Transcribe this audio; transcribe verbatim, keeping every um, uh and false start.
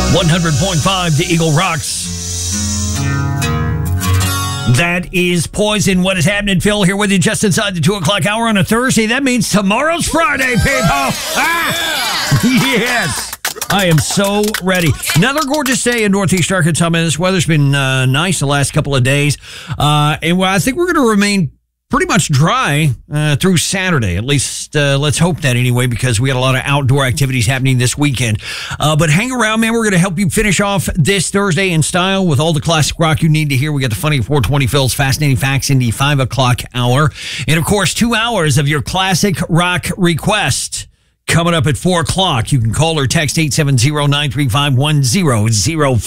one hundred point five The Eagle rocks. That is Poison. What is happening? Phil here with you just inside the two o'clock hour on a Thursday. That means tomorrow's Friday, people. Ah! Yes. I am so ready. Another gorgeous day in Northeast Arkansas. Man, this weather's been uh, nice the last couple of days. Uh, and well, I think we're going to remain pretty much dry uh, through Saturday. At least uh, let's hope that anyway, because we got a lot of outdoor activities happening this weekend. Uh, but hang around, man. We're going to help you finish off this Thursday in style with all the classic rock you need to hear. We got the Funny four twenty Phil's Fascinating Facts in the five o'clock hour. And, of course, two hours of your classic rock request coming up at four o'clock. You can call or text eight seven zero, nine three five, one zero zero five.